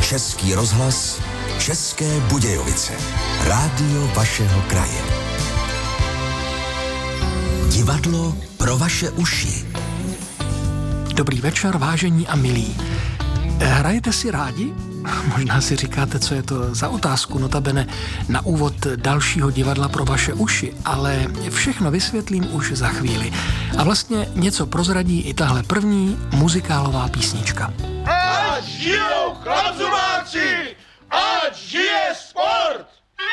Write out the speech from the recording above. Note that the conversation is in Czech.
Český rozhlas, České Budějovice. Rádio vašeho kraje. Divadlo pro vaše uši. Dobrý večer, vážení a milí. Hrajete si rádi? Možná si říkáte, co je to za otázku, notabene na úvod dalšího divadla pro vaše uši, ale všechno vysvětlím už za chvíli. A vlastně něco prozradí i tahle první muzikálová písnička. Ať žijou chlapzumáci! Ať žije sport!